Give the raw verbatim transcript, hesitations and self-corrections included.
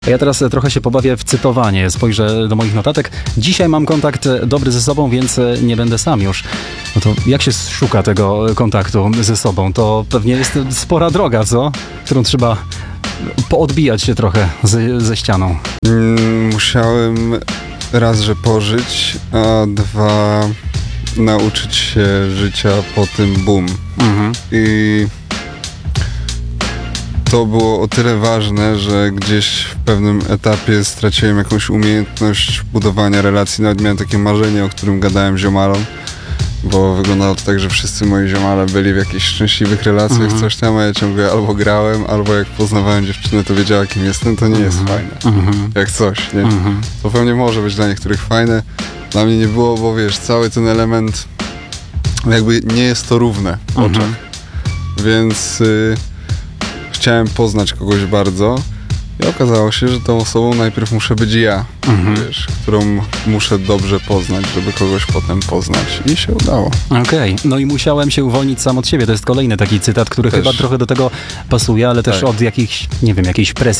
Ja teraz trochę się pobawię w cytowanie, spojrzę do moich notatek. Dzisiaj mam kontakt dobry ze sobą, więc nie będę sam już. No to jak się szuka tego kontaktu ze sobą? To pewnie jest spora droga, co? Którą trzeba poodbijać się trochę ze, ze ścianą. Musiałem raz, że pożyć, a dwa nauczyć się życia po tym boom. Mhm. I to było o tyle ważne, że gdzieś w pewnym etapie straciłem jakąś umiejętność budowania relacji. Nawet miałem takie marzenie, o którym gadałem ziomalom, bo wyglądało to tak, że wszyscy moi ziomale byli w jakichś szczęśliwych relacjach, Mhm. coś tam, a ja ciągle albo grałem, albo jak poznawałem dziewczynę, to wiedziała, kim jestem. To nie jest Mhm. fajne. Mhm. Jak coś, nie? Mhm. To pewnie może być dla niektórych fajne. Dla mnie nie było, bo wiesz, cały ten element jakby nie jest to równe w Mhm. oczach. Więc y, chciałem poznać kogoś bardzo i okazało się, że tą osobą najpierw muszę być ja, Mhm. wiesz, którą muszę dobrze poznać, żeby kogoś potem poznać. I się udało. Okej, no i musiałem się uwolnić sam od siebie. To jest kolejny taki cytat, który Też. chyba trochę do tego pasuje, ale też Tak. od jakichś, nie wiem, jakiejś presji